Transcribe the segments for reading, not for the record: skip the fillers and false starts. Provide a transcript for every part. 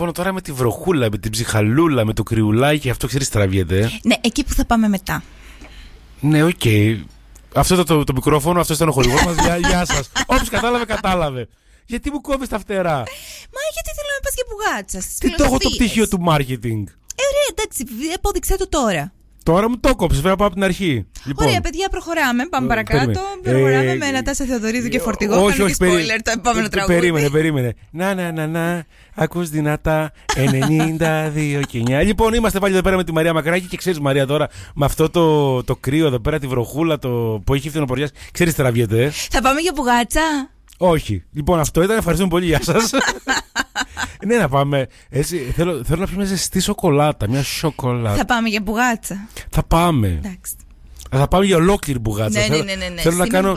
Λοιπόν, τώρα με τη βροχούλα, με την ψυχαλούλα, με το κρυουλάκι, αυτό ξέρεις τραβιέται. Ναι, εκεί που θα πάμε μετά. Ναι, οκ. Αυτό το μικρόφωνο, αυτό ήταν ο χορηγός μας. Γεια σας. Όποιος κατάλαβε, κατάλαβε. Γιατί μου κόβεις τα φτερά? Μα γιατί θέλω να πας για πουγάτσα. Τι το έχω το πτυχίο του marketing. Ωραία, εντάξει, απόδειξέ το τώρα. Τώρα μου το κόψεις, βέβαια πάω από την αρχή. Λοιπόν, ωραία, παιδιά, προχωράμε. Πάμε παρακάτω. Προχωράμε με Νατάσα Θεοδωρίδου και φορτηγό. Όχι, όχι, spoiler, το επόμενο τραγούδι. Περίμενε. Να. Ακούς δυνατά 92 και 9. Λοιπόν, είμαστε πάλι εδώ πέρα με τη Μαρία Μακράκη και ξέρεις, Μαρία, τώρα με αυτό το κρύο εδώ πέρα, τη βροχούλα που έχει φθινοποριάσει. Ξέρεις, τραβιέται. Θα πάμε για πουγάτσα. Όχι. Λοιπόν, αυτό ήταν. Ευχαριστούμε πολύ. Γεια σας. Ναι, να πάμε. Έτσι, θέλω να πιούμε ζεστή σοκολάτα. Μια σοκολάτα. Θα πάμε για πουγάτσα. Θα πάμε. Εντάξει. Θα πάμε για ολόκληρη μπουγάτσα. Ναι. Θέλω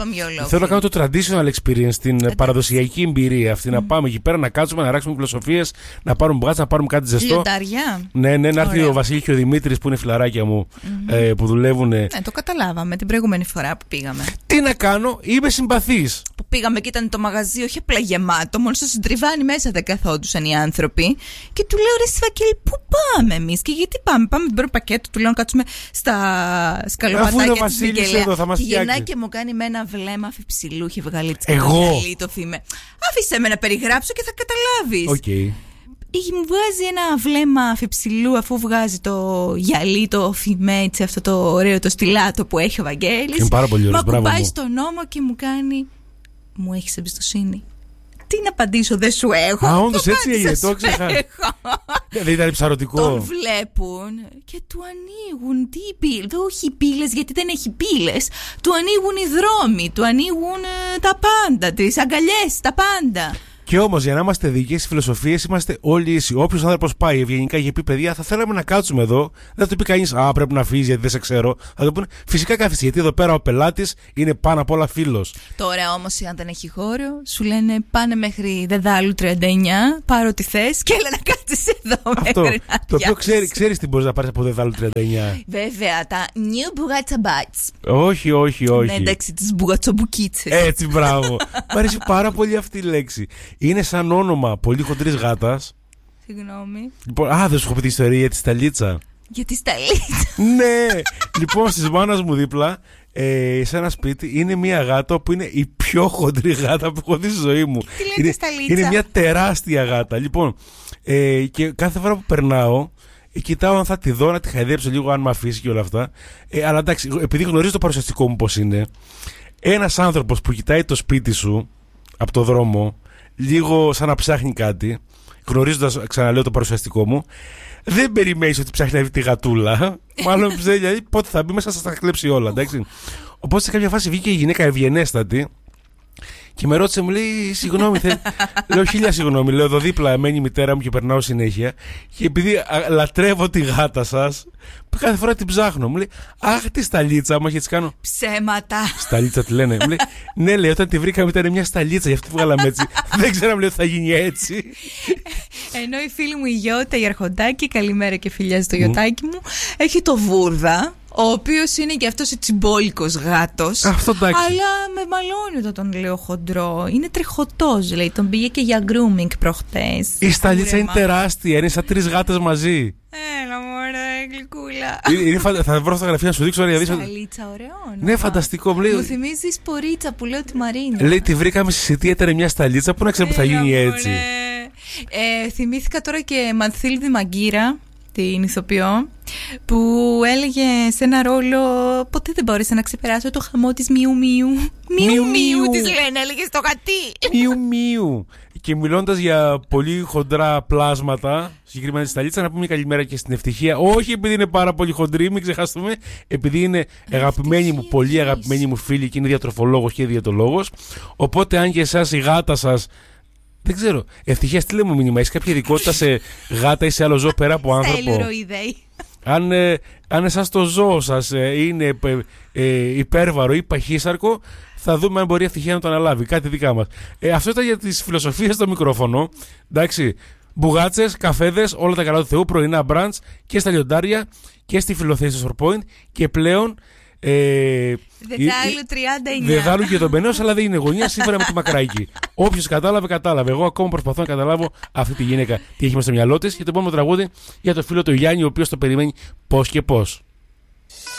να κάνω το traditional experience, την παραδοσιακή εμπειρία αυτή. Να πάμε εκεί πέρα, να κάτσουμε, να ράξουμε φιλοσοφίες, να πάρουμε μπουγάτσα, να πάρουμε κάτι ζεστό. Λιοντάρια. Ναι, να έρθει ο Βασίλης και ο Δημήτρης που είναι φιλαράκια μου, που δουλεύουν. Ναι, το καταλάβαμε την προηγούμενη φορά που πήγαμε. Τι να κάνω, είμαι συμπαθής. Που πήγαμε και ήταν το μαγαζί όχι απλά γεμάτο, μόνο στο συντριβάνι μέσα δεν καθόντουσαν οι άνθρωποι. Και του λέω, ρε Σφακέλη, πού πάμε εμείς και γιατί πάμε? Πάμε την πρώτη πακέτο, του λέω να κάτσουμε στα σκαλοπατάκια. Ο Βασίλης εδώ θα μας φτιάξει. Γυρνάει και μου κάνει με ένα βλέμμα αφιψηλού. Έχει βγάλει εγώ. Το θύμε. Άφησε με να περιγράψω και θα καταλάβεις. Okay. Μου βγάζει ένα βλέμμα αφιψηλού αφού βγάζει το γυαλί, το φημέτσι, αυτό το ωραίο το στιλάτο που έχει ο Βαγγέλης. Είναι πάρα πολύ ωραίος, μπράβο. Μα κουμπάει στον νόμο και μου κάνει, μου έχεις εμπιστοσύνη? Τι να απαντήσω, δεν σου έχω. Α, όντως έτσι έγινε, το ξεχάσει. Δεν ήταν ψαρωτικό. Τον βλέπουν και του ανοίγουν. Τι πύλες? Όχι πύλες, γιατί δεν έχει πύλες. Του ανοίγουν οι δρόμοι, του ανοίγουν τα πάντα, τις αγκαλιές, τα πάντα. Και όμως, για να είμαστε δίκαιοι στις φιλοσοφίες, είμαστε όλοι ίσοι. Όποιος άνθρωπος πάει ευγενικά και πει, παιδιά, θα θέλαμε να κάτσουμε εδώ, δεν θα του πει κανείς, α, πρέπει να φύγεις γιατί δεν σε ξέρω. Θα του πούνε, φυσικά κάθεσαι, γιατί εδώ πέρα ο πελάτης είναι πάνω απ' όλα φίλος. Τώρα όμως, αν δεν έχει χώρο, σου λένε πάνε μέχρι Δεδάλου 39, πάρω ό,τι θες και έλα να κάτσεις εδώ. Αυτό. Μέχρι να το οποίο ξέρεις τι μπορείς να πάρεις από Δεδάλου 39. Βέβαια, τα New Bugatti Bites. Όχι. Ναι, εντάξει, τις μπουγατσομπουκίτσες. Έτσι, μπράβο. Μ' αρέσει πάρα πολύ αυτή η λέξη. Είναι σαν όνομα πολύ χοντρής γάτας. Συγγνώμη. Λοιπόν, δεν σου έχω πει τη ιστορία για τη Σταλίτσα. Για τη Σταλίτσα. Ναι. Λοιπόν, στις μάνας μου δίπλα, σε ένα σπίτι, είναι μια γάτα που είναι η πιο χοντρή γάτα που έχω δει στη ζωή μου. Τι λέτε Σταλίτσα? Είναι μια τεράστια γάτα. Λοιπόν, και κάθε φορά που περνάω, κοιτάω αν θα τη δω, να τη χαϊδέψω λίγο, αν με αφήσει και όλα αυτά. Αλλά εντάξει, επειδή γνωρίζω το παρουσιαστικό μου πώς είναι, ένας άνθρωπος που κοιτάει το σπίτι σου από το δρόμο, λίγο σαν να ψάχνει κάτι, γνωρίζοντας, ξαναλέω, το παρουσιαστικό μου, δεν περιμένεις ότι ψάχνει να βρει τη γατούλα. Μάλλον ψάχνει, δηλαδή, πότε θα μπει μέσα, θα τα κλέψει όλα, εντάξει. Οπότε σε κάποια φάση βγήκε η γυναίκα ευγενέστατη και με ρώτησε, μου λέει, συγγνώμη, λέω, χίλια συγγνώμη, λέω, εδώ δίπλα μένει η μητέρα μου και περνάω συνέχεια. Και επειδή λατρεύω τη γάτα σας, κάθε φορά την ψάχνω. Μου λέει, αχ, τη Σταλίτσα, μου, και έτσι κάνω. Ψέματα. Σταλίτσα τη λένε. Μου λέει, ναι, λέει, όταν τη βρήκαμε ήταν μια Σταλίτσα, γι' αυτό βγάλαμε έτσι. Δεν ξέραμε, λέει, ότι θα γίνει έτσι. Ενώ η φίλη μου η Γιώτα, η Αρχοντάκη, καλημέρα και φιλιά στο Γιωτάκι μου, έχει το Βούρδα, ο οποίος είναι και αυτός τσιμπόλικος γάτος. Αυτό εντάξει. Αλλά με μαλώνει όταν τον λέω χοντρό. Είναι τριχωτός, λέει. Τον πήγε και για grooming προχτές. Η Σταλίτσα είναι τεράστια, είναι σαν 3 γάτες μαζί. Έλα μωρέ, γλυκούλα. Θα βρω φωτογραφία να σου δείξω. Σταλίτσα, ωραίο. Ναι, φανταστικό. Μου θυμίζει σπορίτσα που λέω τη Μαρίνα. Λέει, τη βρήκαμε στη Σιτία, ήταν μια Σταλίτσα που να ξέρω που θα γίνει έτσι. Θυμήθηκα τώρα και Μανθίλδη Μαγκύρα, την ηθοποιό, που έλεγε σε ένα ρόλο, ποτέ δεν μπόρεσα να ξεπεράσω το χαμό της Μιου Μιου. Μιου Μιου της λένε, έλεγε στο γατί. Μιου Μιου. Και μιλώντας για πολύ χοντρά πλάσματα, συγκεκριμένα τη Σταλίτσα, να πούμε καλημέρα και στην Ευτυχία. Όχι επειδή είναι πάρα πολύ χοντρή, μην ξεχάσουμε, επειδή είναι αγαπημένη μου, πολύ αγαπημένη μου φίλη και είναι διατροφολόγος και διαιτολόγος. Οπότε, αν και εσάς η γάτα σας, δεν ξέρω, Ευτυχία, στείλε μου μήνυμα. Έχεις κάποια ειδικότητα σε γάτα ή σε άλλο ζώο πέρα από άνθρωπο? Αν εσάς το ζώο σας είναι υπέρβαρο ή παχύσαρκο, θα δούμε αν μπορεί η Ευτυχία να το αναλάβει. Κάτι δικά μας. Αυτό ήταν για τις φιλοσοφίες στο μικρόφωνο. Εντάξει. Μπουγάτσες, καφέδες, όλα τα καλά του Θεού, πρωινά μπραντς και στα λιοντάρια και στη φιλοθέση στο Short Point. Και πλέον Δεδάλου 39. Δεδάλου και τον Μπενέος, αλλά δεν είναι γωνία σύμφωνα με τη Μακράκη. Όποιος κατάλαβε, κατάλαβε. Εγώ ακόμα προσπαθώ να καταλάβω αυτή τη γυναίκα τι έχει μες στο μυαλό της. Και το επόμενο τραγούδι για το φίλο του Γιάννη, ο οποίος το περιμένει πώς και πώς.